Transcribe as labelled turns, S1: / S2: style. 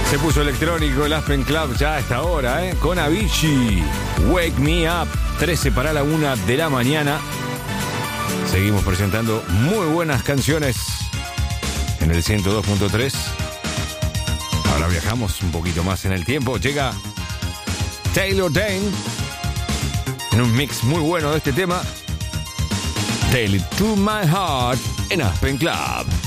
S1: Se puso electrónico el Aspen Club ya a esta hora, con Avicii. Wake Me Up, 13 para la 1 de la mañana. Seguimos presentando muy buenas canciones en el 102.3. Ahora viajamos un poquito más en el tiempo. Llega Taylor Dayne en un mix muy bueno de este tema. Tell It To My Heart en Aspen Club.